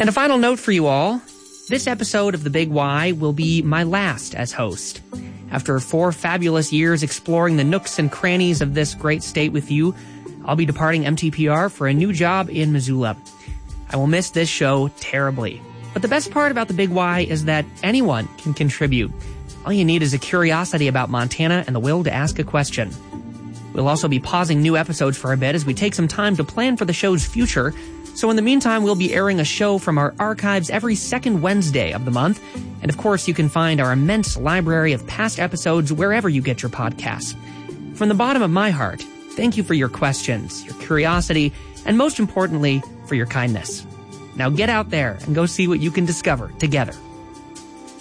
And a final note for you all. This episode of The Big Why will be my last as host. After 4 fabulous years exploring the nooks and crannies of this great state with you, I'll be departing MTPR for a new job in Missoula. I will miss this show terribly. But the best part about The Big Why is that anyone can contribute. All you need is a curiosity about Montana and the will to ask a question. We'll also be pausing new episodes for a bit as we take some time to plan for the show's future. So in the meantime, we'll be airing a show from our archives every second Wednesday of the month. And of course, you can find our immense library of past episodes wherever you get your podcasts. From the bottom of my heart, thank you for your questions, your curiosity, and most importantly, for your kindness. Now get out there and go see what you can discover together.